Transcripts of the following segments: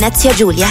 Venezia Giulia.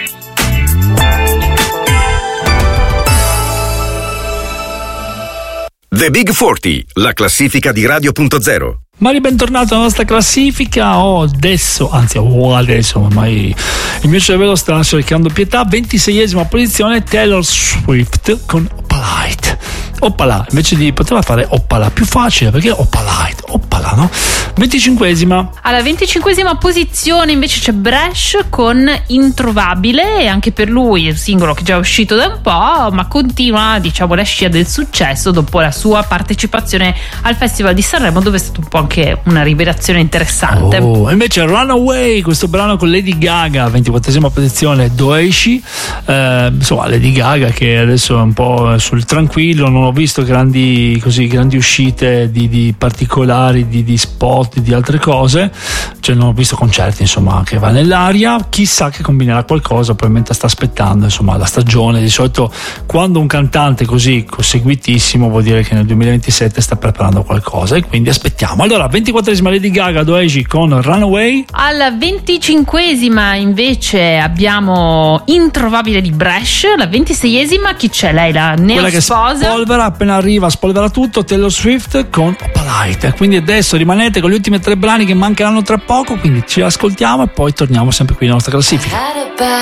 The Big 40, la classifica di Radio.0. Mari, bentornato alla nostra classifica. Adesso, ormai il mio cervello sta cercando pietà. 26esima posizione, Taylor Swift con Opalite. Oppala, invece di poteva fare Oppala, più facile, perché Opalite, Oppala, no? 25esima. Alla 25esima posizione invece c'è Bresh con Introvabile, e anche per lui è un singolo che già è uscito da un po', ma continua, diciamo, la scia del successo dopo la sua partecipazione al Festival di Sanremo, dove è stato un po' anche una rivelazione interessante. Invece Runaway, questo brano con Lady Gaga, 24esima posizione, Doeshi. Insomma, Lady Gaga che adesso è un po' sul tranquillo, non ho visto grandi uscite di particolari, di spot, di altre cose, cioè non ho visto concerti, insomma, che va nell'aria. Chissà che combinerà qualcosa, probabilmente sta aspettando, insomma, la stagione. Di solito quando un cantante così seguitissimo vuol dire che nel 2027 sta preparando qualcosa, e quindi aspettiamo. Allora, 24esima Lady Gaga, Doeshi con Runaway. Alla 25esima invece abbiamo Introvabile di Bresh. La 26esima chi c'è? Lei, la neosposa, spolvera, appena arriva spolvera tutto, Taylor Swift con Opalite. Quindi adesso rimanete con gli ultimi 3 brani che mancheranno tra poco, quindi ci ascoltiamo e poi torniamo sempre qui nella nostra classifica.